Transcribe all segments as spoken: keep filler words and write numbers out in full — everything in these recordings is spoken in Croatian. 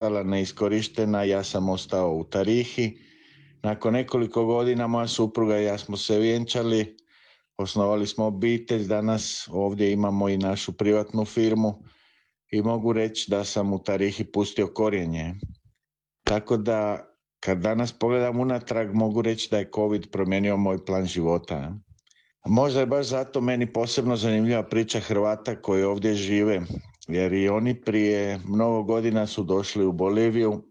ostala neiskorištena, ja sam ostao u Tarihi. Nakon nekoliko godina moja supruga i ja smo se vjenčali, osnovali smo obitelj, danas ovdje imamo i našu privatnu firmu i mogu reći da sam u Tarihi pustio korijenje. Tako da kad danas pogledam unatrag mogu reći da je COVID promijenio moj plan života. Možda je baš zato meni posebno zanimljiva priča Hrvata koji ovdje žive, jer i oni prije mnogo godina su došli u Boliviju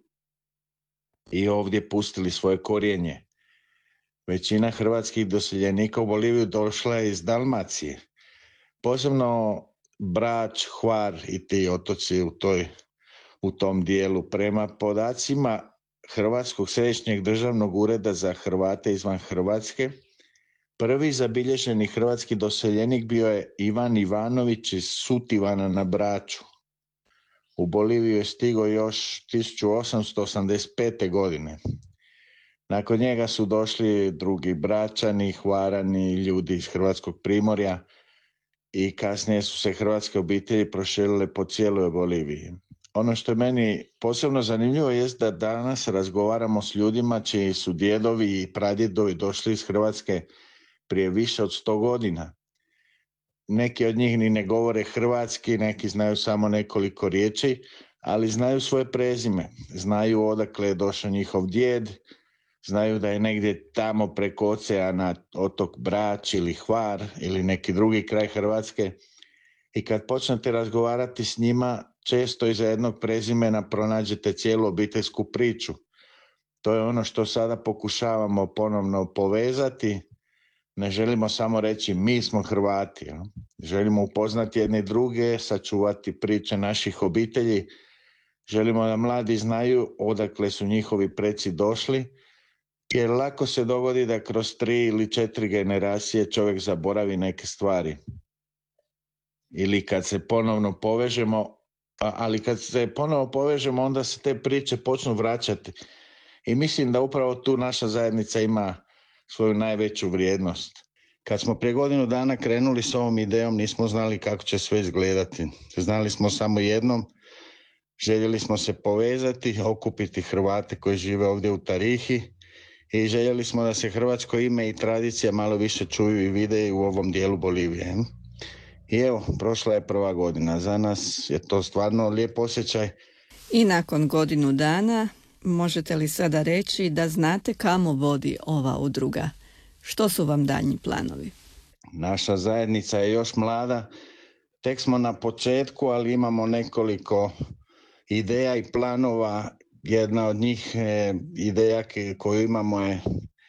i ovdje pustili svoje korijenje. Većina hrvatskih doseljenika u Boliviju došla je iz Dalmacije. Posebno Brač, Hvar i ti otoci u, toj, u tom dijelu. Prema podacima Hrvatskog središnjeg državnog ureda za Hrvate izvan Hrvatske, prvi zabilježeni hrvatski doseljenik bio je Ivan Ivanović iz Sutivana na Braču. U Boliviju je stigao još tisuću osamsto osamdeset pete. godine. Nakon njega su došli drugi Bračani, Hvarani, ljudi iz Hrvatskog primorja i kasnije su se hrvatske obitelji proširile po cijeloj Boliviji. Ono što je meni posebno zanimljivo je da danas razgovaramo s ljudima čiji su djedovi i pradjedovi došli iz Hrvatske prije više od sto godina. Neki od njih ni ne govore hrvatski, neki znaju samo nekoliko riječi, ali znaju svoje prezime. Znaju odakle je došao njihov djed, znaju da je negdje tamo preko oceana otok Brač ili Hvar ili neki drugi kraj Hrvatske. I kad počnete razgovarati s njima, često iza jednog prezimena pronađete cijelu obiteljsku priču. To je ono što sada pokušavamo ponovno povezati. Ne želimo samo reći mi smo Hrvati. Ja? Želimo upoznati jedne druge, sačuvati priče naših obitelji. Želimo da mladi znaju odakle su njihovi preci došli, jer lako se dogodi da kroz tri ili četiri generacije čovjek zaboravi neke stvari. Ili kad se ponovno povežemo, ali kad se ponovno povežemo, onda se te priče počnu vraćati. I mislim da upravo tu naša zajednica ima svoju najveću vrijednost. Kad smo prije godinu dana krenuli s ovom idejom, nismo znali kako će sve izgledati. Znali smo samo jednom, željeli smo se povezati, okupiti Hrvate koji žive ovdje u Tarihi i željeli smo da se hrvatsko ime i tradicija malo više čuju i vide u ovom dijelu Bolivije. I evo, prošla je prva godina. Za nas je to stvarno lijep osjećaj. I nakon godinu dana, možete li sada reći da znate kamo vodi ova udruga? Što su vam daljnji planovi? Naša zajednica je još mlada. Tek smo na početku, ali imamo nekoliko ideja i planova. Jedna od njih je, ideja koju imamo je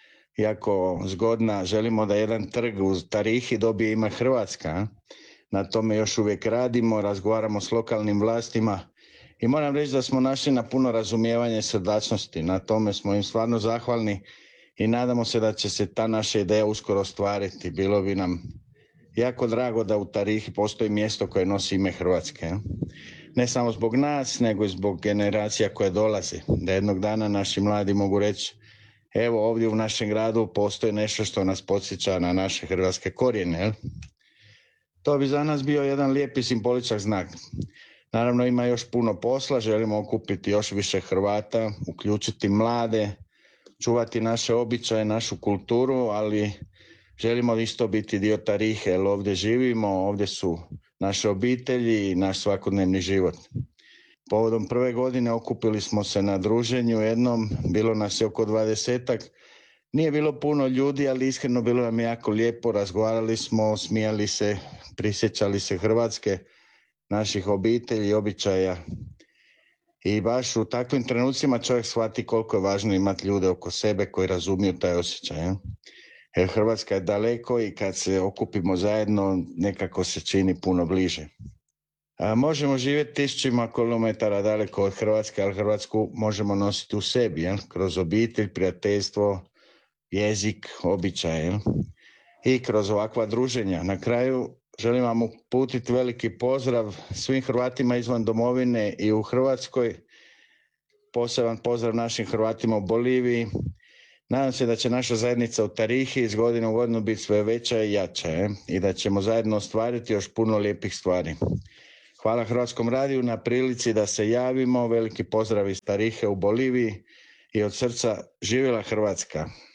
jako zgodna. Želimo da jedan trg u Tarihi dobije ime Hrvatska. Na tome još uvijek radimo, razgovaramo s lokalnim vlastima i moram reći da smo našli na puno razumijevanja i srdačnosti. Na tome smo im stvarno zahvalni i nadamo se da će se ta naša ideja uskoro ostvariti. Bilo bi nam jako drago da u Tarihi postoji mjesto koje nosi ime Hrvatske. Ne samo zbog nas, nego i zbog generacija koje dolaze. Da jednog dana naši mladi mogu reći, evo ovdje u našem gradu postoji nešto što nas podsjeća na naše hrvatske korijene. To bi za nas bio jedan lijepi simboličan znak. Naravno ima još puno posla, želimo okupiti još više Hrvata, uključiti mlade, čuvati naše običaje, našu kulturu, ali želimo isto biti dio Tarihe, jer ovdje živimo, ovdje su naše obitelji i naš svakodnevni život. Povodom prve godine okupili smo se na druženju jednom, bilo nas je oko dvadesetak. Nije bilo puno ljudi, ali iskreno bilo nam jako lijepo, razgovarali smo, smijali se, prisjećali se Hrvatske, naših obitelji i običaja. I baš u takvim trenucima čovjek shvati koliko je važno imati ljude oko sebe koji razumiju taj osjećaj. Jer Hrvatska je daleko i kad se okupimo zajedno nekako se čini puno bliže. A možemo živjeti tisućima kilometara daleko od Hrvatske, ali Hrvatsku možemo nositi u sebi, jel? Kroz obitelj, prijateljstvo, jezik, običaje i kroz ovakva druženja. Na kraju želim vam uputiti veliki pozdrav svim Hrvatima izvan domovine i u Hrvatskoj. Poseban pozdrav našim Hrvatima u Boliviji. Nadam se da će naša zajednica u Tarihi iz godine u godinu biti sve veća i jača, je? I da ćemo zajedno ostvariti još puno lijepih stvari. Hvala Hrvatskom radiju na prilici da se javimo. Veliki pozdrav iz Tarihe u Boliviji i od srca živjela Hrvatska.